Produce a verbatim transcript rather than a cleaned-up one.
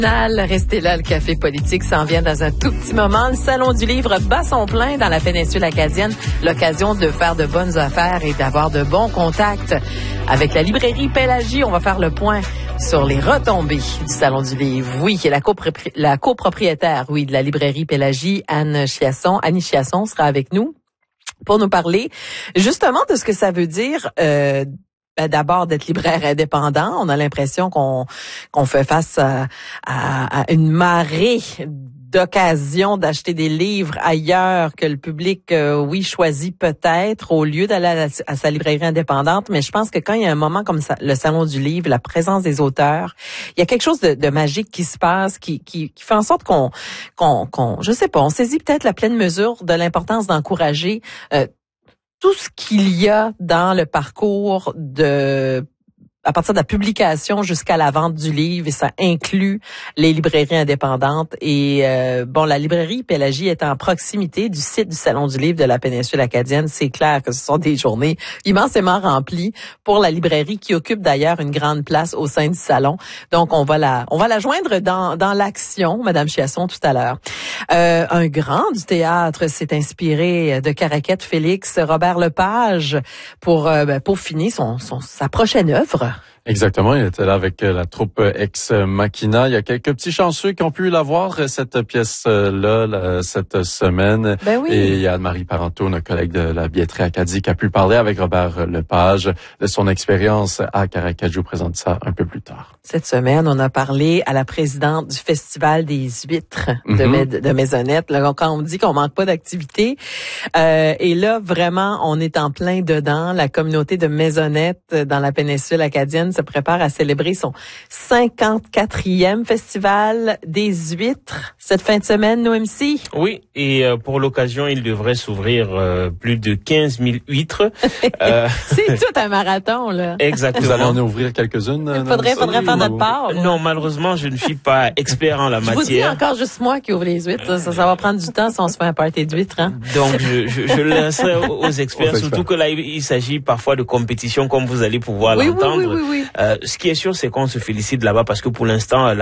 Restez là, le café politique s'en vient dans un tout petit moment. Le Salon du livre bat son plein dans la péninsule acadienne. L'occasion de faire de bonnes affaires et d'avoir de bons contacts. Avec la librairie Pélagie, on va faire le point sur les retombées du Salon du livre. Oui, qui est la, copropri- la copropriétaire, oui, de la librairie Pélagie, Anne Chiasson. Annie Chiasson sera avec nous pour nous parler justement de ce que ça veut dire euh, Ben d'abord d'être libraire indépendant. On a l'impression qu'on qu'on fait face à, à, à une marée d'occasions d'acheter des livres ailleurs que le public, euh, oui, choisit peut-être au lieu d'aller à, la, à sa librairie indépendante. Mais je pense que quand il y a un moment comme ça, le Salon du livre, la présence des auteurs, il y a quelque chose de, de magique qui se passe, qui, qui, qui fait en sorte qu'on, qu'on, qu'on, je sais pas, on saisit peut-être la pleine mesure de l'importance d'encourager euh, tout ce qu'il y a dans le parcours de à partir de la publication jusqu'à la vente du livre, et ça inclut les librairies indépendantes. Et euh, bon, la librairie Pélagie est en proximité du site du Salon du livre de la péninsule acadienne. C'est clair que ce sont des journées immensément remplies pour la librairie qui occupe d'ailleurs une grande place au sein du salon. Donc, on va la on va la joindre dans dans l'action, Madame Chiasson, tout à l'heure. Euh, un grand du théâtre s'est inspiré de Caraquette Félix Robert Lepage pour euh, pour finir son, son sa prochaine œuvre. Exactement, il était là avec la troupe Ex Machina. Il y a quelques petits chanceux qui ont pu la voir, cette pièce-là, cette semaine. Ben oui. Et il y a Anne-Marie Parenteau, notre collègue de la billetterie Acadie, qui a pu parler avec Robert Lepage de son expérience à Caraquette. Je vous présente ça un peu plus tard. Cette semaine, on a parlé à la présidente du Festival des huîtres de, mm-hmm. de Maisonnette. Là, quand on dit qu'on manque pas d'activité, euh, et là, vraiment, on est en plein dedans. La communauté de Maisonnette dans la péninsule acadienne se prépare à célébrer son cinquante-quatrième Festival des huîtres cette fin de semaine, nos M C. Oui, et euh, pour l'occasion, il devrait s'ouvrir euh, plus de quinze mille huîtres. euh... C'est tout un marathon, là. Exactement. Vous allez en ouvrir quelques-unes? Il faudrait, faudrait faire notre part. Non, malheureusement, je ne suis pas expert en la je matière. Je vous dis encore juste moi qui ouvre les huîtres. Ça, ça va prendre du temps si on se fait un party d'huîtres. Hein? Donc, je, je, je le laisserai aux experts, aux surtout experts. Que là, il s'agit parfois de compétition, comme vous allez pouvoir oui, l'entendre. Oui, oui, oui, oui. Euh, ce qui est sûr, c'est qu'on se félicite là-bas parce que pour l'instant,